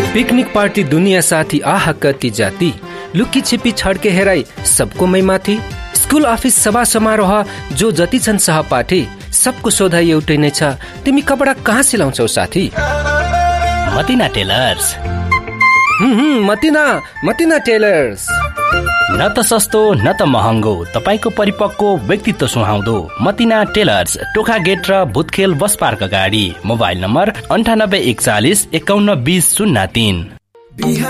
Picnic party दुनिया साथी आहा कति जाति लुकी छिपी छड्के हेराई सबको मै माथि स्कुल अफिस सभा समारोह जो जति छन् सहपाठी सबको सोधाइ एउटै नै छ तिमी कपडा कहाँ सिलाउँछौ साथी? मतिना टेलर्स। मतिना टेलर्स। न त सस्तो न त महँगो, तपाईको परिपक्वको व्यक्तित्व सुहाउँदो मतिना टेलर्स, टोखा गेट र भूतखेल बस पार्क अगाडि। Mobile number 98 41 51 20 03।